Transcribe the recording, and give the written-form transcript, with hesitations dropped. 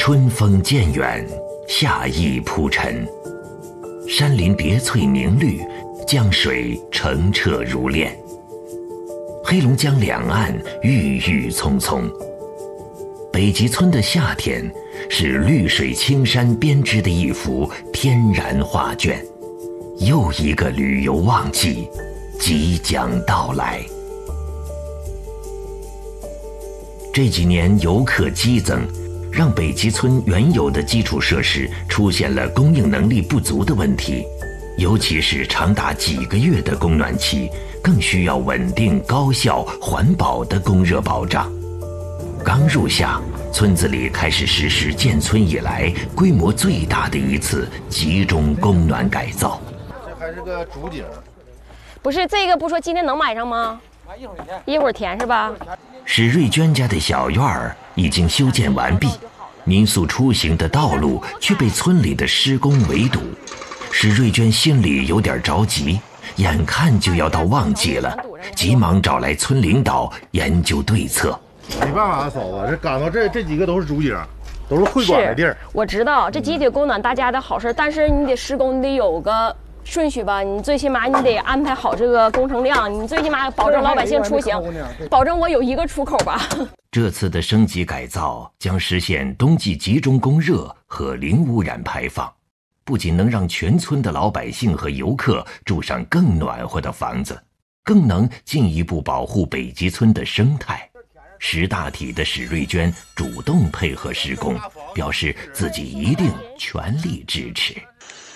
春风渐远，夏意铺陈，山林叠翠明绿，江水澄澈如练。黑龙江两岸郁郁葱葱。北极村的夏天是绿水青山编织的一幅天然画卷，又一个旅游旺季即将到来。这几年游客激增，让北极村原有的基础设施出现了供应能力不足的问题，尤其是长达几个月的供暖期，更需要稳定、高效、环保的供热保障。刚入夏，村子里开始实施建村以来规模最大的一次集中供暖改造。 这还是个主景， 不是这个，不说今天能买上吗？一会儿填是吧？ 史瑞娟家的小院儿已经修建完毕，民宿出行的道路却被村里的施工围堵。史瑞娟心里有点着急，眼看就要到旺季了，急忙找来村领导研究对策。 没办法，嫂子，这赶到这几个都是主景，都是会馆的地儿。 我知道这集体供暖大家的好事，但是你得施工，你得有个顺序吧，你最起码你得安排好这个工程量，你最起码保证老百姓出行，保证我有一个出口吧。 这次的升级改造将实现冬季集中供热和零污染排放，不仅能让全村的老百姓和游客住上更暖和的房子，更能进一步保护北极村的生态。识大体的史瑞娟主动配合施工，表示自己一定全力支持。